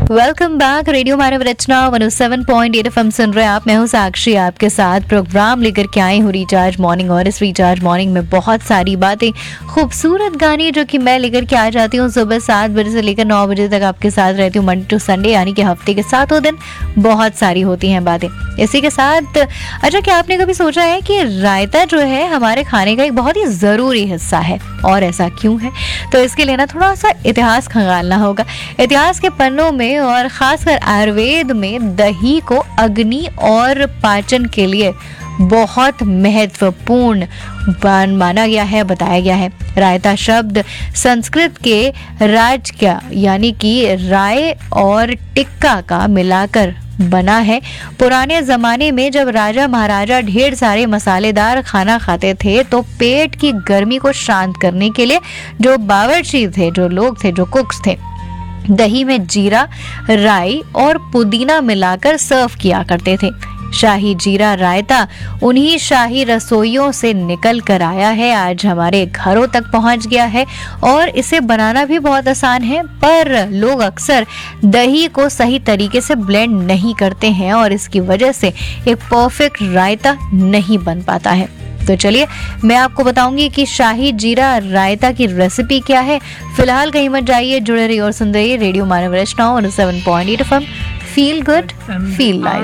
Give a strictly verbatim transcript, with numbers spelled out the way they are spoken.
Welcome back. Radio मानव रचना एक सौ सात पॉइंट आठ एफएम सुन रहे हैं आप। मैं हूं साक्षी, आपके साथ प्रोग्राम लेकर के आई हूं रिचार्ज मॉर्निंग। और इस रिचार्ज मॉर्निंग में बहुत सारी बातें, खूबसूरत गाने जो कि मैं लेकर के आ जाती हूं सुबह सात बजे से लेकर नौ बजे तक आपके साथ रहती हूँ, मंडे टू संडे, यानी कि हफ्ते के सातों दिन बहुत सारी होती हैं बातें। इसी के साथ अच्छा, क्या आपने कभी सोचा है कि रायता जो है हमारे खाने का एक बहुत ही ज़रूरी हिस्सा है, और ऐसा क्यों है? तो इसके लिए ना थोड़ा सा इतिहास खंगालना होगा। इतिहास के पन्नों में और खासकर आयुर्वेद में दही को अग्नि और पाचन के लिए बहुत महत्वपूर्ण माना गया है, बताया गया है। रायता शब्द संस्कृत के राज का यानी कि राय और टिक्का का मिलाकर बना है। पुराने जमाने में जब राजा महाराजा ढेर सारे मसालेदार खाना खाते थे तो पेट की गर्मी को शांत करने के लिए जो बावर्ची थे, जो लोग थे, जो कुक्स थे, दही में जीरा, राई और पुदीना मिलाकर सर्व किया करते थे। शाही जीरा रायता उन्हीं शाही रसोइयों से निकल कर आया है, आज हमारे घरों तक पहुंच गया है और इसे बनाना भी बहुत आसान है। पर लोग अक्सर दही को सही तरीके से ब्लेंड नहीं करते हैं और इसकी वजह से एक परफेक्ट रायता नहीं बन पाता है। तो चलिए मैं आपको बताऊंगी कि शाही जीरा रायता की रेसिपी क्या है। फिलहाल कहीं मत जाइए, जुड़े रहिए और सुन रहिए रेडियो मानव रचना एक सौ सात पॉइंट आठ FM. Feel good, feel live.